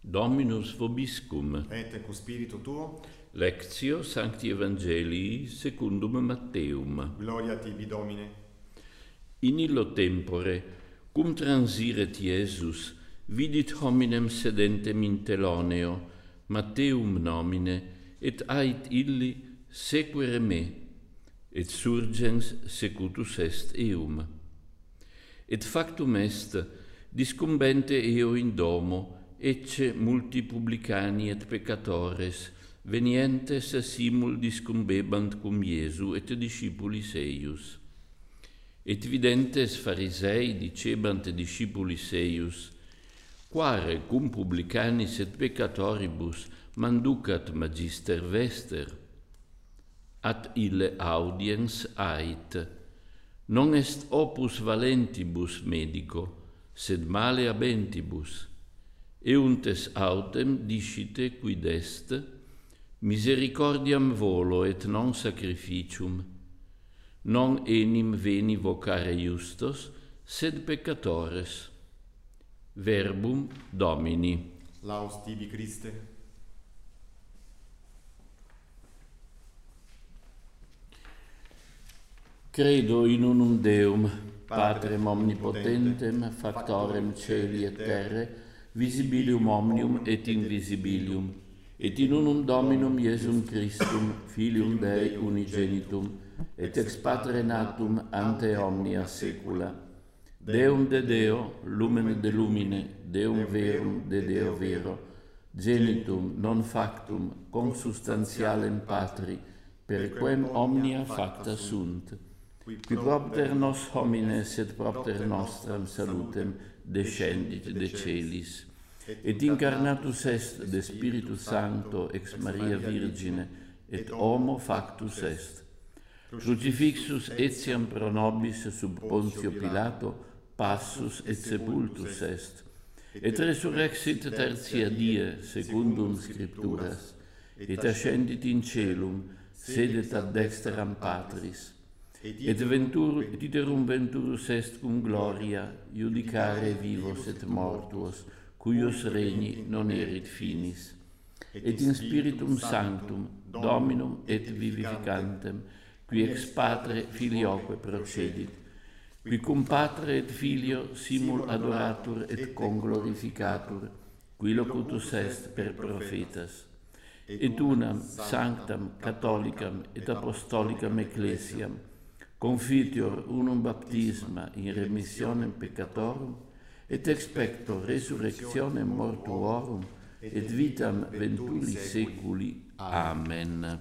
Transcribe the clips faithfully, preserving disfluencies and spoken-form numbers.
Dominus vobiscum. Et cu spiritu tuo. Lectio Sancti Evangelii secundum Matteum. Gloria tibi, Domine. In illo tempore, cum transiret Iesus, vidit hominem sedentem in teloneo, Matteum nomine, et ait illi sequere me, et surgens secutus est eum. Et factum est, discumbente eo in domo, ecce multi publicani et peccatores, venientes simul discumbebant cum Iesu et discipulis eius. Et videntes Pharisei dicebant discipulis eius, quare cum publicanis et peccatoribus manducat magister vester? At ille audiens ait, non est opus valentibus medico, sed male habentibus. Euntes autem discite quid est, misericordiam volo et non sacrificium, non enim veni vocare justos, sed peccatores. Verbum Domini. Laus tibi, Christe. Credo in unum Deum, Patrem omnipotentem, factorem celi et terre, visibilium omnium et invisibilium, et in unum Dominum Iesum Christum, Filium Dei unigenitum, et ex Patre natum ante omnia saecula, Deum de Deo, lumen de lumine, Deum verum de Deo vero, genitum non factum consubstantialem Patri, per quem omnia facta sunt, qui propter nos homines et propter nostram salutem descendit de celis, et incarnatus est de Spiritus Sancto ex Maria Virgine, et homo factus est. Crucifixus etiam pro nobis sub Pontio Pilato, passus et sepultus est, et resurrexit tertia die, secundum Scripturas, et ascendit in celum, sedet ad dexteram Patris, et ventur, iterum venturus est cum gloria, judicare vivos et mortuos, cuius regni non erit finis, et in Spiritum Sanctum, Dominum et vivificantem, qui ex Patre filioque procedit, qui cum Patre et Filio simul adoratur et conglorificatur, qui locutus est per prophetas, et unam sanctam catholicam et apostolicam ecclesiam, confitior unum baptisma in remissionem peccatorum, et expecto resurrectionem mortuorum, et vitam venturi seculi. Amen.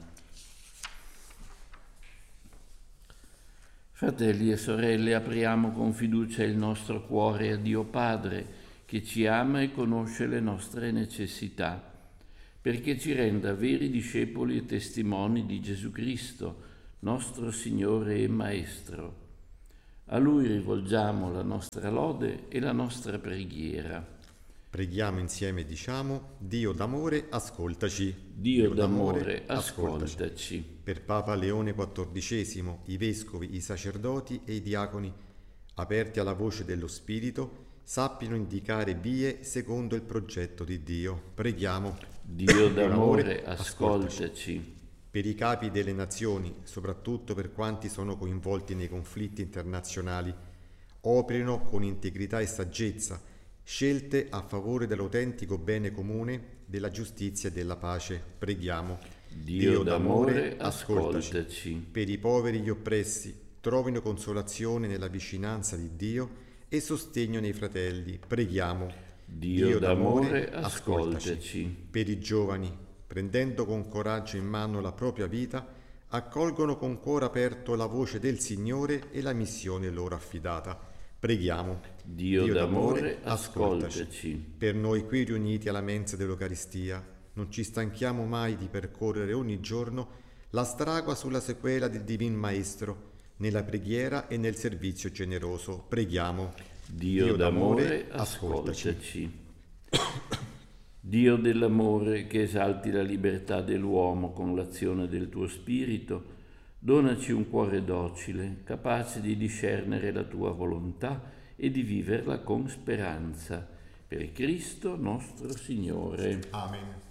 Fratelli e sorelle, apriamo con fiducia il nostro cuore a Dio Padre, che ci ama e conosce le nostre necessità, perché ci renda veri discepoli e testimoni di Gesù Cristo, nostro Signore e Maestro. A Lui rivolgiamo la nostra lode e la nostra preghiera. Preghiamo insieme e diciamo: Dio d'amore, ascoltaci. Dio, Dio d'amore, ascoltaci. ascoltaci. Per Papa Leone quattordicesimo, i vescovi, i sacerdoti e i diaconi, aperti alla voce dello Spirito, sappiano indicare vie secondo il progetto di Dio. Preghiamo. Dio d'amore, ascoltaci. Per i capi delle nazioni, soprattutto per quanti sono coinvolti nei conflitti internazionali, operino con integrità e saggezza scelte a favore dell'autentico bene comune, della giustizia e della pace. Preghiamo. Dio, Dio d'amore, ascoltaci. ascoltaci. Per i poveri e gli oppressi, trovino consolazione nella vicinanza di Dio e sostegno nei fratelli. Preghiamo. Dio, Dio d'amore, ascoltaci. ascoltaci. Per i giovani, prendendo con coraggio in mano la propria vita, accolgono con cuore aperto la voce del Signore e la missione loro affidata. Preghiamo. Dio, Dio d'amore, ascoltaci. ascoltaci. Per noi qui riuniti alla mensa dell'Eucaristia, non ci stanchiamo mai di percorrere ogni giorno la strada sulla sequela del Divin Maestro, nella preghiera e nel servizio generoso. Preghiamo. Dio, Dio d'amore, ascoltaci. ascoltaci. Dio dell'amore, che esalti la libertà dell'uomo con l'azione del tuo Spirito, donaci un cuore docile, capace di discernere la tua volontà e di viverla con speranza. Per Cristo nostro Signore. Amen.